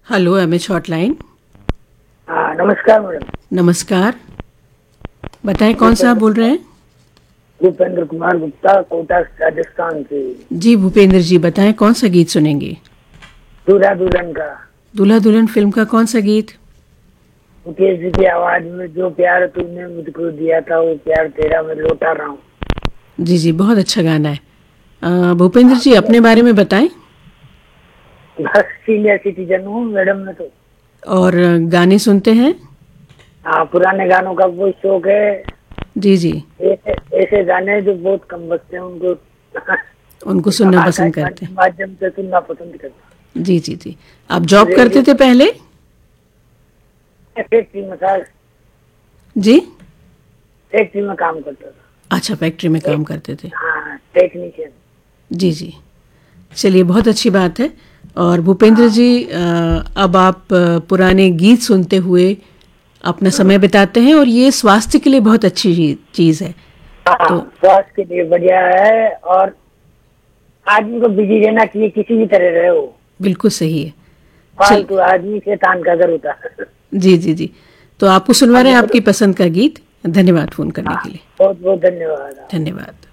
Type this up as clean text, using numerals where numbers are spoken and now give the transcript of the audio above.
Hello MH hotline. हाँ नमस्कार madam. नमस्कार, बताएं कौन सा आप बोल रहे हैं? भूपेंद्र कुमार गुप्ता, कोटा राजस्थान से। जी भूपेंद्र जी, बताएं कौन सा गीत सुनेंगे? दूल्हा दुल्हन का। दूल्हा दुल्हन फिल्म का कौन सा गीत? मुकेश जी की आवाज में, जो प्यार तुमने मुझको दिया था वो प्यार तेरा मैं लौटा रहा हूँ। जी जी, बहुत अच्छा गाना है। भूपेंद्र जी अपने बारे में बताएं। बस सीनियर सिटीजन हूँ मैडम मैं तो। और गाने सुनते हैं? हाँ, पुराने गानों का बहुत शौक है। जी जी, ऐसे ऐसे गाने जो बहुत कम बजते हैं उनको उनको सुनना पसंद आकाशवाणी करते के हैं। माध्यम से सुनना पसंद करता जी जी जी, आप जॉब हूँ। करते रेडियो थे पहले? फैक्ट्री मसाज जी, फैक्ट्री में काम करता था। अच्छा फैक्ट्री में काम करते थे। हाँ, टेक्नीशियन। जी जी, चलिए बहुत अच्छी बात है। और भूपेंद्र हाँ जी, अब आप पुराने गीत सुनते हुए अपना समय बिताते हैं और ये स्वास्थ्य के लिए बहुत अच्छी चीज़ है। हाँ, तो स्वास्थ्य के लिए बढ़िया है। और आदमी को बिजी रहना चाहिए, किसी भी तरह रहे हो। बिल्कुल सही है। चल, फालतू आदमी शैतान का घर होता है। जी जी जी, तो आपको सुनवा रहे हैं हमको तो आपकी पसंद का गीत। धन्यवाद फ़ोन करने हाँ, के लिए। बहुत बहुत धन्यवाद। धन्यवाद।